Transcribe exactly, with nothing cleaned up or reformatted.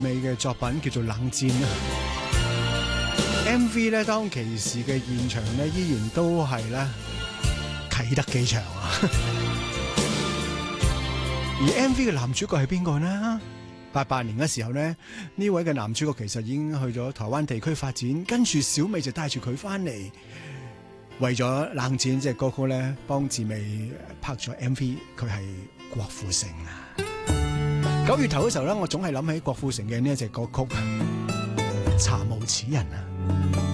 美嘅作品叫做《冷戰》啊。M V 咧當其時嘅現場咧依然都係咧啟德機場啊。而 M V 嘅男主角係邊個呢？八八年嘅時候呢，呢位嘅男主角其實已經去咗台灣地區發展，跟住小美就帶住佢翻嚟，為咗《冷戰》隻歌曲咧，幫志美拍咗 M V， 佢係郭富城啊。九月頭嘅時候咧，我總係諗起郭富城嘅呢一隻歌曲《查無此人》啊。